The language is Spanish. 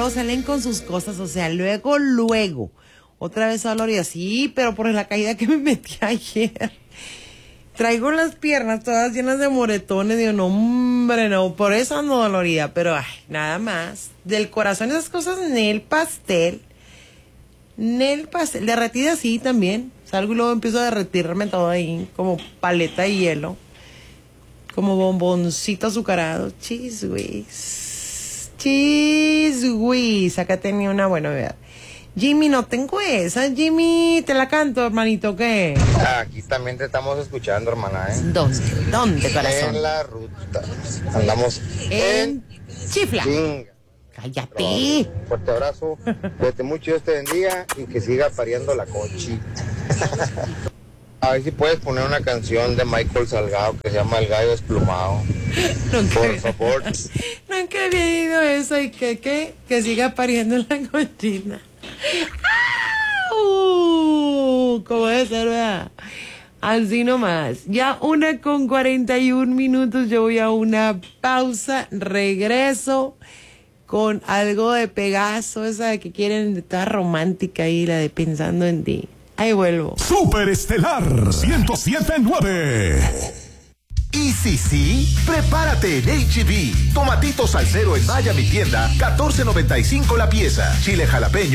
luego salen con sus cosas, o sea, luego. Otra vez dolorida, sí, pero por la caída que me metí ayer. Traigo las piernas todas llenas de moretones, digo, no, hombre, no, por eso ando dolorida, pero ay, nada más. Del corazón esas cosas, Nel pastel, derretida sí también. Salgo y luego empiezo a derretirme todo ahí, como paleta de hielo, como bomboncito azucarado. Cheese whiz, acá tenía una buena verdad. Jimmy, no tengo esa. Jimmy, te la canto, hermanito, ¿qué? Aquí también te estamos escuchando, hermana, ¿eh? ¿Dónde, corazón? En la ruta. Andamos en Chifla. Chinga. Cállate. Un fuerte abrazo. Cuídate mucho, Dios te bendiga y que siga pariendo la cochi. A ver si puedes poner una canción de Michael Salgado que se llama El Gallo Desplumado. Por favor. Nunca había ido eso y que siga pariendo la cochina. ¿Cómo debe ser, verdad? Así nomás. Ya 1:41. Yo voy a una pausa. Regreso con algo de Pegaso, esa de que quieren estar romántica ahí, la de Pensando en Ti. Ahí vuelvo. Super Estelar 107.9. Y sí, prepárate en H-E-B. Tomatitos al cero en Miami Tienda, $14.95 la pieza. Chile jalapeño